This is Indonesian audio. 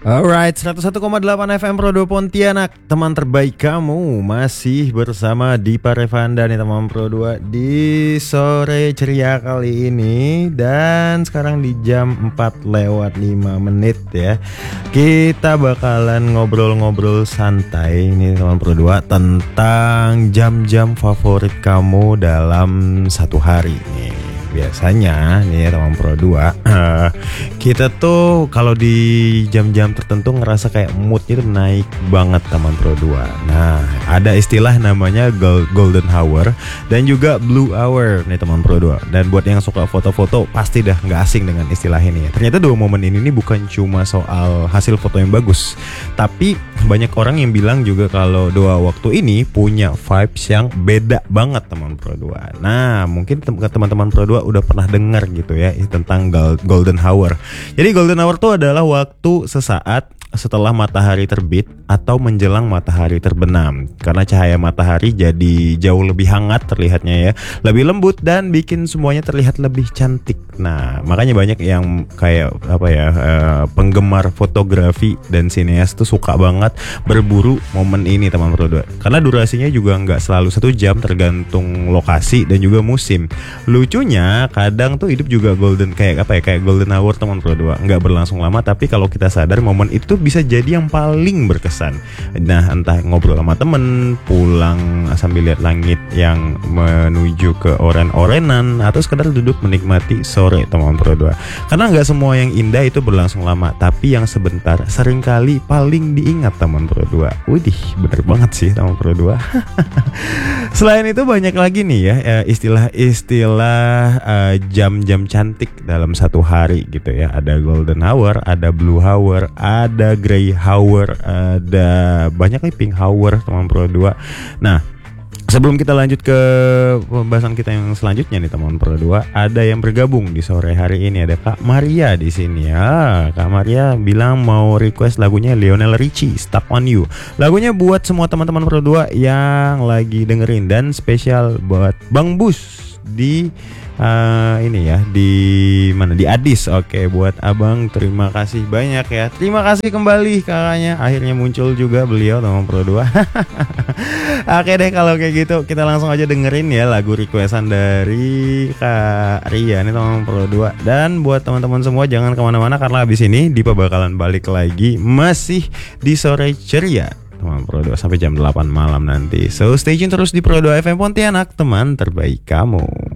Alright, 101,8 FM Pro 2 Pontianak. Teman terbaik kamu masih bersama Dipa Revanda nih teman Pro 2 di sore ceria kali ini. Dan sekarang di jam 4:05 ya. Kita bakalan ngobrol-ngobrol santai nih teman Pro 2 tentang jam-jam favorit kamu dalam satu hari nih. Biasanya nih teman Pro 2 kita tuh kalau di jam-jam tertentu ngerasa kayak moodnya tuh naik banget teman Pro 2. Nah, ada istilah namanya golden hour dan juga blue hour nih teman Pro 2. Dan buat yang suka foto-foto pasti dah nggak asing dengan istilah ini ya. Ternyata dua momen ini nih bukan cuma soal hasil foto yang bagus, tapi banyak orang yang bilang juga kalau dua waktu ini punya vibes yang beda banget teman Pro 2. Nah, mungkin teman-teman Pro 2 udah pernah dengar gitu ya tentang golden hour. Jadi golden hour itu adalah waktu sesaat setelah matahari terbit atau menjelang matahari terbenam. Karena cahaya matahari jadi jauh lebih hangat terlihatnya ya, lebih lembut dan bikin semuanya terlihat lebih cantik. Nah, makanya banyak yang kayak penggemar fotografi dan sineas tuh suka banget berburu momen ini teman Pro 2. Karena durasinya juga nggak selalu 1 jam, tergantung lokasi dan juga musim. Lucunya kadang tuh hidup juga kayak golden hour teman Pro 2. Nggak berlangsung lama, tapi kalau kita sadar momen itu bisa jadi yang paling berkesan. Nah, entah ngobrol sama temen, pulang sambil lihat langit yang menuju ke oren-orenan, atau sekedar duduk menikmati sore teman Pro 2. Karena nggak semua yang indah itu berlangsung lama, tapi yang sebentar seringkali paling diingat teman Pro 2. Widih, bener banget sih teman Pro 2. Selain itu banyak lagi nih ya istilah-istilah jam-jam cantik dalam satu hari gitu ya. Ada golden hour, ada blue hour, ada grey hour, ada banyak nih pink hour teman Pro 2. Nah, sebelum kita lanjut ke pembahasan kita yang selanjutnya nih teman Pro 2, ada yang bergabung di sore hari ini, ada Kak Maria di sini ya. Kak Maria bilang mau request lagunya Lionel Richie, Stuck on You. Lagunya buat semua teman-teman Pro 2 yang lagi dengerin, dan spesial buat Bang Bus di di Adis. Oke, buat abang terima kasih banyak ya. Terima kasih kembali kakaknya, akhirnya muncul juga beliau teman Pro 2. Oke deh, kalau kayak gitu kita langsung aja dengerin ya lagu requestan dari Kak Ria nih teman Pro 2. Dan buat teman-teman semua jangan kemana-mana, karena habis ini Dipa bakalan balik lagi masih di sore ceria teman Pro 2 sampai jam 8 malam nanti. So stay tune terus di Pro 2 FM Pontianak, teman terbaik kamu.